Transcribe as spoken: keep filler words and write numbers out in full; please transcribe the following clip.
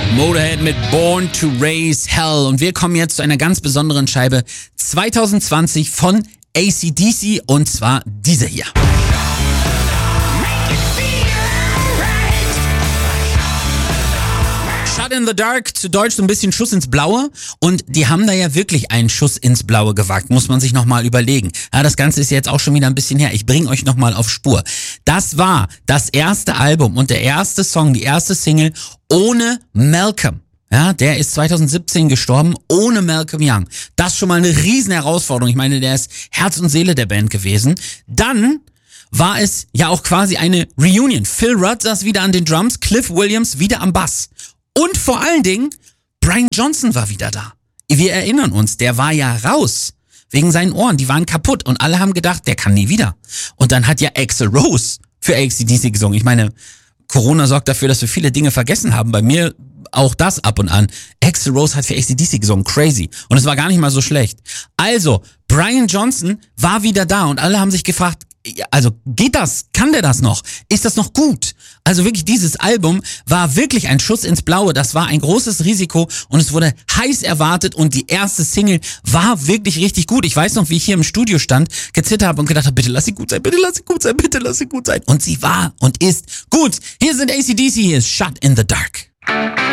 Motorhead mit Born to Raise Hell. Und wir kommen jetzt zu einer ganz besonderen Scheibe zwanzig zwanzig von A C D C, und zwar diese hier. Shot in the Dark, zu Deutsch so ein bisschen Schuss ins Blaue, und die haben da ja wirklich einen Schuss ins Blaue gewagt, muss man sich nochmal überlegen. Ja, das Ganze ist jetzt auch schon wieder ein bisschen her, ich bringe euch nochmal auf Spur. Das war das erste Album und der erste Song, die erste Single ohne Malcolm. Ja, der ist zwanzig siebzehn gestorben, ohne Malcolm Young. Das ist schon mal eine riesen Herausforderung. Ich meine, der ist Herz und Seele der Band gewesen. Dann war es ja auch quasi eine Reunion. Phil Rudd saß wieder an den Drums, Cliff Williams wieder am Bass. Und vor allen Dingen, Brian Johnson war wieder da. Wir erinnern uns, der war ja raus. Wegen seinen Ohren, die waren kaputt. Und alle haben gedacht, der kann nie wieder. Und dann hat ja Axl Rose für A C D C gesungen. Ich meine, Corona sorgt dafür, dass wir viele Dinge vergessen haben. Bei mir auch das ab und an. Axl Rose hat für A C D C gesungen. Crazy. Und es war gar nicht mal so schlecht. Also, Brian Johnson war wieder da und alle haben sich gefragt, also geht das? Kann der das noch? Ist das noch gut? Also wirklich, dieses Album war wirklich ein Schuss ins Blaue. Das war ein großes Risiko und es wurde heiß erwartet, und die erste Single war wirklich richtig gut. Ich weiß noch, wie ich hier im Studio stand, gezittert habe und gedacht habe, bitte lass sie gut sein, bitte lass sie gut sein, bitte lass sie gut sein. Und sie war und ist gut. Hier sind A C D C, hier ist Shot in the Dark.